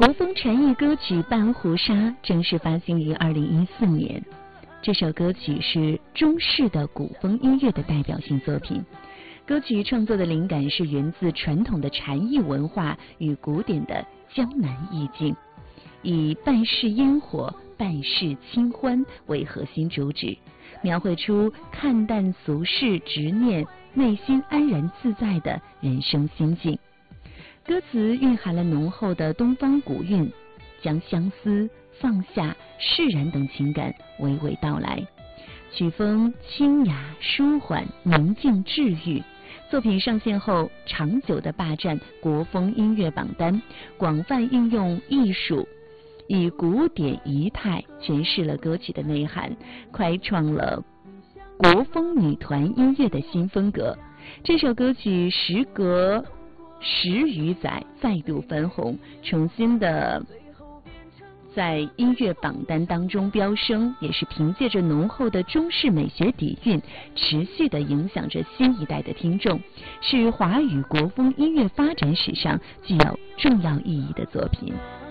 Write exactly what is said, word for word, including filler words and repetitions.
国风禅意歌曲《半壶纱》正式发行于二零一四年。这首歌曲是中式的古风音乐的代表性作品。歌曲创作的灵感是源自传统的禅意文化与古典的江南意境，以半世烟火、半世清欢为核心主旨，描绘出看淡俗世执念、内心安然自在的人生心境。歌词蕴含了浓厚的东方古韵，将相思、放下、释然等情感娓娓道来。曲风清雅、舒缓、宁静、治愈。作品上线后，长久地霸占国风音乐榜单，广泛应用艺术，以古典仪态诠释了歌曲的内涵，开创了国风女团音乐的新风格。这首歌曲时隔十余载再度翻红，重新的在音乐榜单当中飙升，也是凭借着浓厚的中式美学底蕴，持续的影响着新一代的听众，是华语国风音乐发展史上具有重要意义的作品。